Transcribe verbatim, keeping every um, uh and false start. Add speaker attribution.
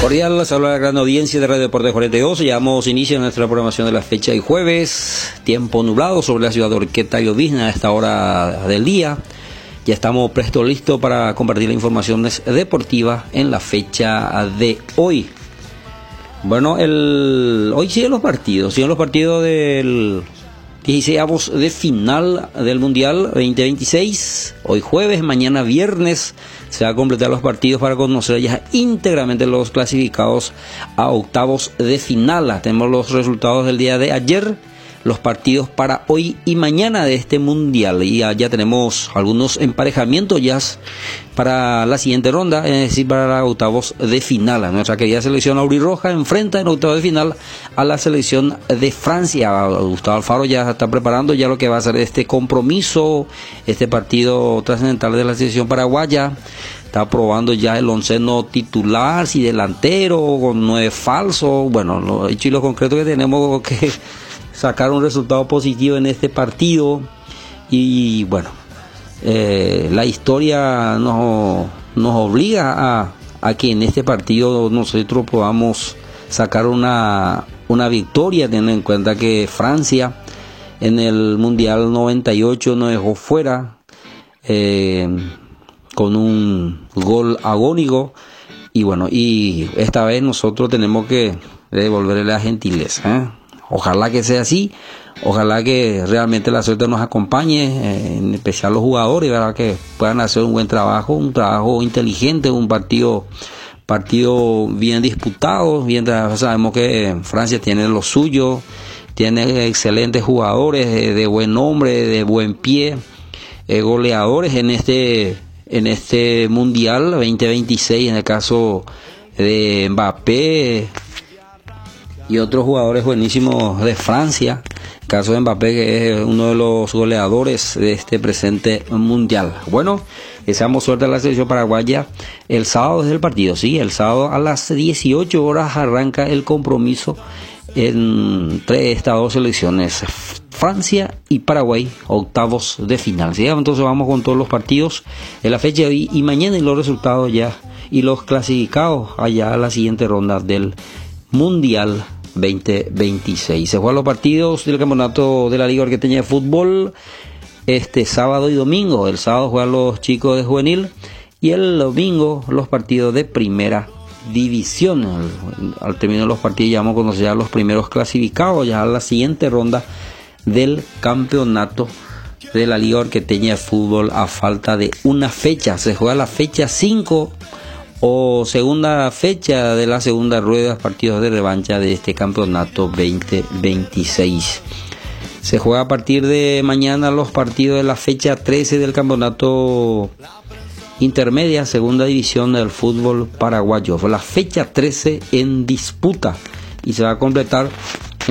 Speaker 1: Cordial, saludos a la gran audiencia de Radio Deportes cuarenta y dos. Llevamos inicio a nuestra programación de la fecha de jueves. Tiempo nublado sobre la ciudad de Horqueta y Llovizna a esta hora del día. Ya estamos presto listos para compartir las informaciones deportivas en la fecha de hoy. Bueno, el hoy siguen los partidos, siguen los partidos del dieciséis de final del Mundial veinte veintiséis. Hoy jueves, mañana viernes se va a completar los partidos para conocer ya íntegramente los clasificados a octavos de final. Tenemos los resultados del día de ayer, los partidos para hoy y mañana de este Mundial. Y ya, ya tenemos algunos emparejamientos ya para la siguiente ronda, es decir, para los octavos de final. Nuestra querida selección aurirroja enfrenta en octavos de final a la selección de Francia. Gustavo Alfaro ya está preparando ya lo que va a ser este compromiso, este partido trascendental de la selección paraguaya. Está probando ya el onceno titular, si delantero, con nueve falsos. Bueno, lo hecho y lo concreto que tenemos que sacar un resultado positivo en este partido. Y bueno, eh, la historia nos, nos obliga a, a que en este partido nosotros podamos sacar una, una victoria, teniendo en cuenta que Francia en el Mundial noventa y ocho nos dejó fuera eh, con un gol agónico. Y bueno, y esta vez nosotros tenemos que devolverle la gentileza, ¿eh? Ojalá que sea así, ojalá que realmente la suerte nos acompañe, eh, en especial los jugadores, ¿verdad? Que puedan hacer un buen trabajo, un trabajo inteligente, un partido partido bien disputado. Bien, sabemos que Francia tiene lo suyo, tiene excelentes jugadores de, de buen nombre, de buen pie, eh, goleadores en este en este Mundial veinte veintiséis, en el caso de Mbappé y otros jugadores buenísimos de Francia. El caso de Mbappé, que es uno de los goleadores de este presente Mundial. Bueno, deseamos suerte a la selección paraguaya. El sábado es el partido, sí, el sábado a las dieciocho horas arranca el compromiso entre estas dos selecciones, Francia y Paraguay, octavos de final. ¿Sí? Entonces vamos con todos los partidos de la fecha de hoy y mañana, y los resultados ya y los clasificados allá a la siguiente ronda del Mundial veinte veintiséis. Se juegan los partidos del campeonato de la Liga Horqueteña de Fútbol este sábado y domingo. El sábado juegan los chicos de juvenil y el domingo los partidos de primera división. Al, al término de los partidos ya vamos a conocer ya los primeros clasificados ya a la siguiente ronda del campeonato de la Liga Horqueteña de Fútbol a falta de una fecha. Se juega la fecha cinco o segunda fecha de la segunda rueda, partidos de revancha de este campeonato veinte veintiséis. Se juega a partir de mañana los partidos de la fecha trece del campeonato intermedia, segunda división del fútbol paraguayo. Fue la fecha trece en disputa y se va a completar